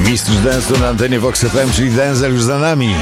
Mistrz Dance'u na antenie Vox FM, czyli Denzel już za nami.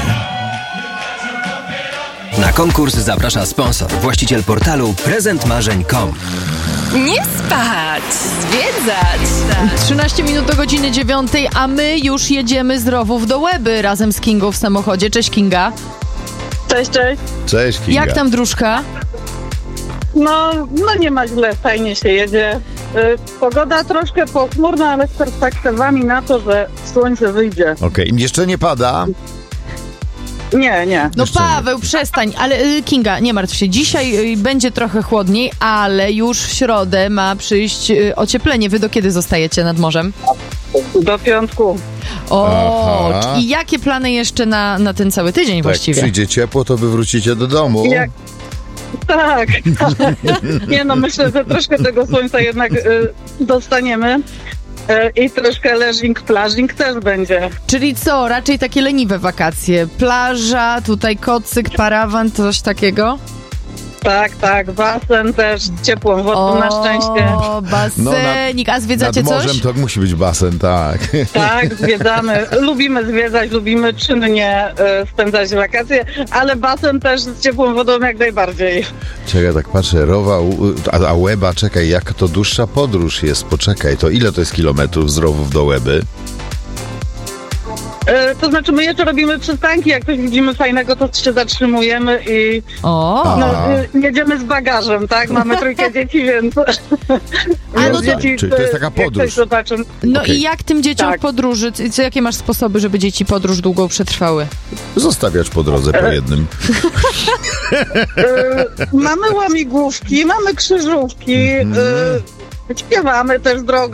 Na konkurs zaprasza sponsor, właściciel portalu prezentmarzeń.com. Nie spać, zwiedzać. 13 minut do godziny 9, a my już jedziemy z Rowów do Łeby razem z Kingą w samochodzie. Cześć Kinga. Cześć, cześć. Cześć, Kinga. Jak tam dróżka? No nie ma źle, fajnie się jedzie. Pogoda troszkę pochmurna, ale z perspektywami na to, że słońce wyjdzie. Okej, jeszcze nie pada. Nie. No Jeszcze Paweł, przestań, ale Kinga, nie martw się. Dzisiaj będzie trochę chłodniej, ale już w środę ma przyjść ocieplenie. Wy do kiedy zostajecie nad morzem? Do piątku. O, Aha. i jakie plany jeszcze na ten cały tydzień Jak właściwie? przyjdzie ciepło, to wy wrócicie do domu. Tak. Nie no, myślę, że troszkę tego słońca jednak dostaniemy. I troszkę leżing, plażing też będzie. Czyli co, raczej takie leniwe wakacje? Plaża, tutaj kocyk, parawan, coś takiego? Tak, basen też, ciepłą wodą na szczęście. O, basenik. A zwiedzacie Nad morzem coś? to musi być basen, tak. Tak, zwiedzamy. Lubimy zwiedzać, lubimy czynnie spędzać wakacje, ale basen też z ciepłą wodą jak najbardziej. Czekaj, tak patrzę, Rowa, a Łeba, czekaj, jak to dłuższa podróż jest, poczekaj, to ile to jest kilometrów z Rowów do Łeby? To znaczy my jeszcze robimy przystanki, jak coś widzimy fajnego, to się zatrzymujemy i O, jedziemy z bagażem, tak? Mamy trójkę dzieci, więc... no to- Czyli to jest taka jak podróż. coś zobaczą. no Okej. i jak tym dzieciom Tak. w podróży? Jakie masz sposoby, żeby dzieci podróż długą przetrwały? Zostawiać po drodze po jednym. Mamy łamigłówki, mamy krzyżówki, śpiewamy też drogą.